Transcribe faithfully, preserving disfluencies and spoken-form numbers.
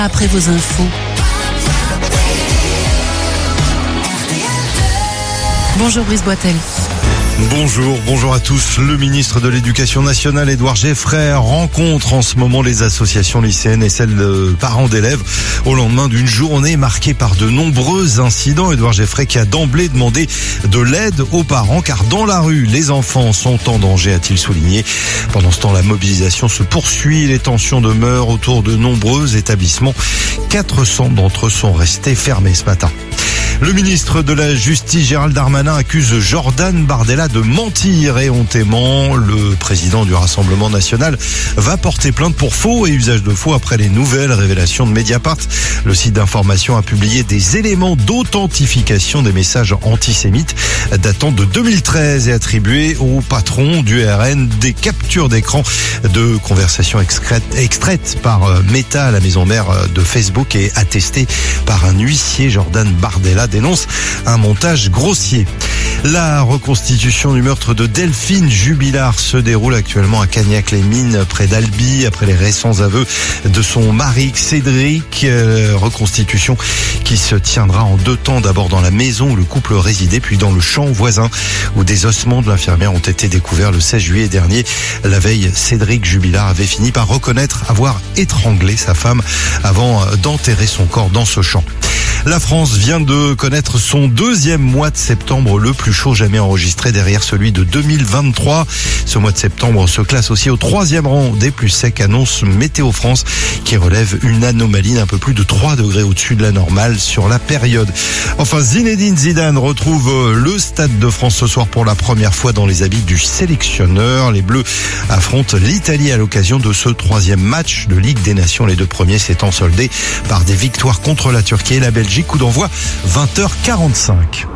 Après vos infos. Bonjour Brice Boitel. Bonjour, bonjour à tous. Le ministre de l'Éducation nationale, Édouard Geoffrey, rencontre en ce moment les associations lycéennes et celles de parents d'élèves au lendemain d'une journée marquée par de nombreux incidents. Édouard Geoffrey qui a d'emblée demandé de l'aide aux parents car dans la rue, les enfants sont en danger, a-t-il souligné. Pendant ce temps, la mobilisation se poursuit. Les tensions demeurent autour de nombreux établissements. quatre cents d'entre eux sont restés fermés ce matin. Le ministre de la Justice, Gérald Darmanin, accuse Jordan Bardella de mentir éhontément. Le président du Rassemblement national va porter plainte pour faux et usage de faux après les nouvelles révélations de Mediapart. Le site d'information a publié des éléments d'authentification des messages antisémites datant de deux mille treize et attribués au patron du R N des captures d'écran de conversations extraites par Meta, la maison mère de Facebook, et attestées par un huissier. Jordan Bardella dénonce un montage grossier. La reconstitution du meurtre de Delphine Jubilard se déroule actuellement à Cagnac-les-Mines, près d'Albi, après les récents aveux de son mari Cédric. Euh, reconstitution qui se tiendra en deux temps, d'abord dans la maison où le couple résidait, puis dans le champ voisin où des ossements de l'infirmière ont été découverts le seize juillet dernier. La veille, Cédric Jubilard avait fini par reconnaître avoir étranglé sa femme avant d'enterrer son corps dans ce champ. La France vient de connaître son deuxième mois de septembre, le plus chaud jamais enregistré, derrière celui de deux mille vingt-trois. Ce mois de septembre se classe aussi au troisième rang des plus secs, annonce Météo France, qui relève une anomalie d'un peu plus de trois degrés au-dessus de la normale sur la période. Enfin, Zinedine Zidane retrouve le Stade de France ce soir pour la première fois dans les habits du sélectionneur. Les Bleus affrontent l'Italie à l'occasion de ce troisième match de Ligue des Nations, les deux premiers s'étant soldés par des victoires contre la Turquie et la Belgique. Coup d'envoi vingt heures quarante-cinq.